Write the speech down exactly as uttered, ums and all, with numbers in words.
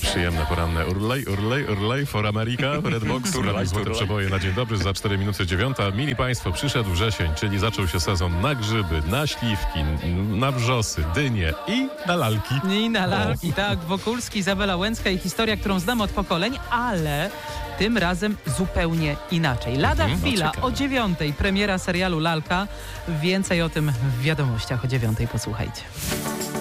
Przyjemne poranne urlej, urlej, urlej for America, Redbox, urlej, złote przeboje na dzień dobry za cztery minuty dziewiąta. Mili Państwo, przyszedł wrzesień, czyli zaczął się sezon na grzyby, na śliwki, na wrzosy, dynie i na lalki. I na lalki, o. Tak. Wokulski, Izabela Łęcka i historia, którą znamy od pokoleń, ale tym razem zupełnie inaczej. Lada mhm, chwila, no o dziewiątej premiera serialu Lalka. Więcej o tym w wiadomościach o dziewiątej, posłuchajcie.